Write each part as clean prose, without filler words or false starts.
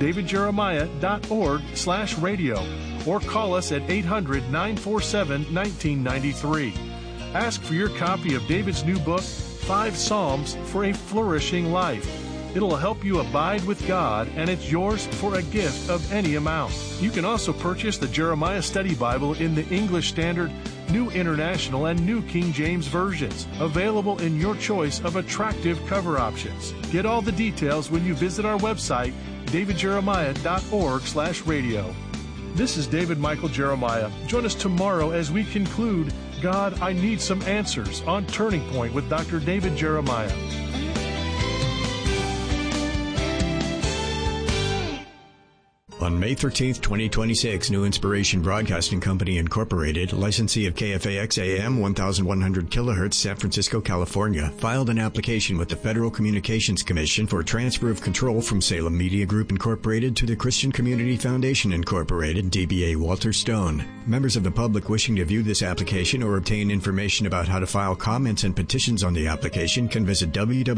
davidjeremiah.org/radio or call us at 800-947-1993. Ask for your copy of David's new book, 5 Psalms for a Flourishing Life. It'll help you abide with God, and it's yours for a gift of any amount. You can also purchase the Jeremiah Study Bible in the English Standard, New International, and New King James versions, available in your choice of attractive cover options. Get all the details when you visit our website, davidjeremiah.org/radio. This is David Michael Jeremiah. Join us tomorrow as we conclude God, I Need Some Answers on Turning Point with Dr. David Jeremiah. On May 13, 2026, New Inspiration Broadcasting Company, Incorporated, licensee of KFAX AM 1100 kHz, San Francisco, California, filed an application with the Federal Communications Commission for transfer of control from Salem Media Group, Incorporated, to the Christian Community Foundation, Incorporated, DBA Walter Stone. Members of the public wishing to view this application or obtain information about how to file comments and petitions on the application can visit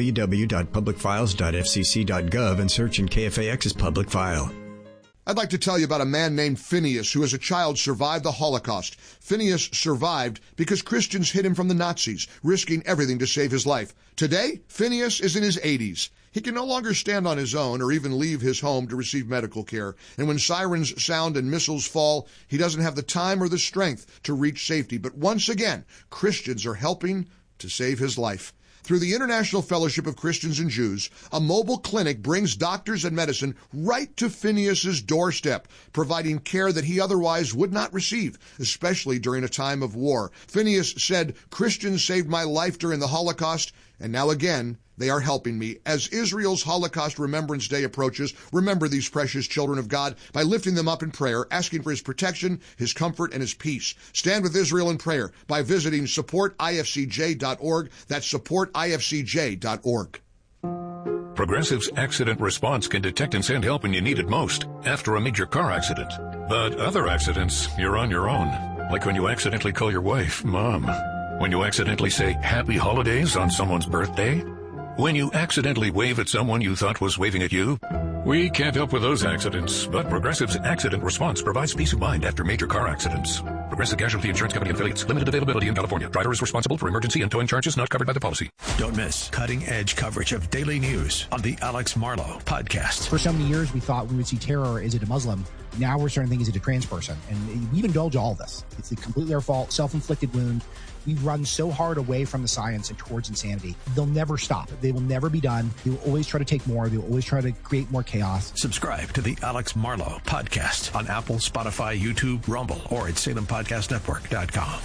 www.publicfiles.fcc.gov and search in KFAX's public file. I'd like to tell you about a man named Phineas who as a child survived the Holocaust. Phineas survived because Christians hid him from the Nazis, risking everything to save his life. Today, Phineas is in his 80s. He can no longer stand on his own or even leave his home to receive medical care. And when sirens sound and missiles fall, he doesn't have the time or the strength to reach safety. But once again, Christians are helping to save his life. Through the International Fellowship of Christians and Jews, a mobile clinic brings doctors and medicine right to Phineas's doorstep, providing care that he otherwise would not receive, especially during a time of war. Phineas said, "Christians saved my life during the Holocaust, and now again, they are helping me." As Israel's Holocaust Remembrance Day approaches, remember these precious children of God by lifting them up in prayer, asking for his protection, his comfort, and his peace. Stand with Israel in prayer by visiting supportifcj.org. That's supportifcj.org. Progressive's Accident Response can detect and send help when you need it most after a major car accident. But other accidents, you're on your own. Like when you accidentally call your wife Mom. When you accidentally say Happy Holidays on someone's birthday. When you accidentally wave at someone you thought was waving at you. We can't help with those accidents, but Progressive's Accident Response provides peace of mind after major car accidents. Progressive Casualty Insurance Company affiliates. Limited availability in California. Driver is responsible for emergency and towing charges not covered by the policy. Don't miss cutting-edge coverage of daily news on the Alex Marlow podcast. For so many years, we thought we would see terror. Is it a Muslim? Now we're starting to think, is it a trans person? And we indulge all of this. It's completely our fault, self-inflicted wound. We run so hard away from the science and towards insanity. They'll never stop. They will never be done. They will always try to take more. They will always try to create more chaos. Subscribe to the Alex Marlow podcast on Apple, Spotify, YouTube, Rumble, or at SalemPodcastNetwork.com.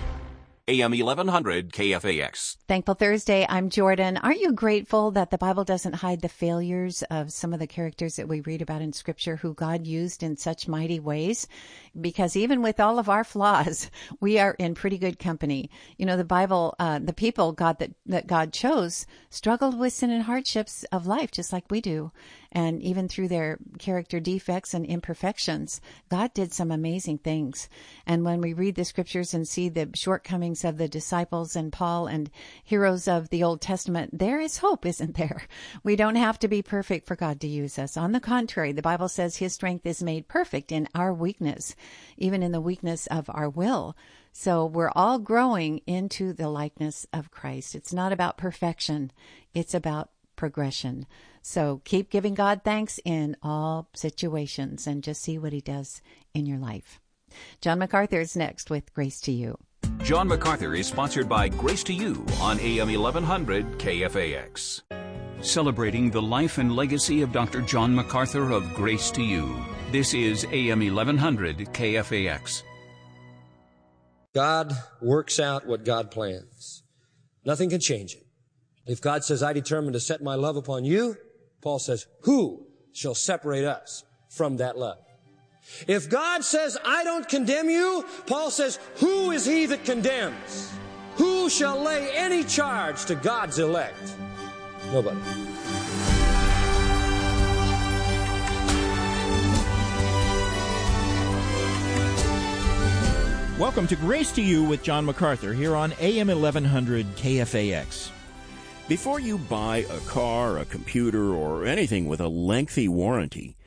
AM 1100 KFAX. Thankful Thursday. I'm Jordan. Aren't you grateful that the Bible doesn't hide the failures of some of the characters that we read about in Scripture who God used in such mighty ways? Because even with all of our flaws, we are in pretty good company. You know, the Bible, the people that God chose struggled with sin and hardships of life just like we do. And even through their character defects and imperfections, God did some amazing things. And when we read the Scriptures and see the shortcomings of the disciples and Paul and heroes of the Old Testament, there is hope, isn't there? We don't have to be perfect for God to use us. On the contrary, the Bible says his strength is made perfect in our weakness, even in the weakness of our will. So we're all growing into the likeness of Christ. It's not about perfection. It's about progression. So keep giving God thanks in all situations and just see what he does in your life. John MacArthur is next with Grace to You. John MacArthur is sponsored by Grace to You on AM 1100 KFAX. Celebrating the life and legacy of Dr. John MacArthur of Grace to You. This is AM 1100 KFAX. God works out what God plans. Nothing can change it. If God says, I determine to set my love upon you, Paul says, who shall separate us from that love? If God says, I don't condemn you, Paul says, who is he that condemns? Who shall lay any charge to God's elect? Nobody. Welcome to Grace to You with John MacArthur here on AM 1100 KFAX. Before you buy a car, a computer, or anything with a lengthy warranty,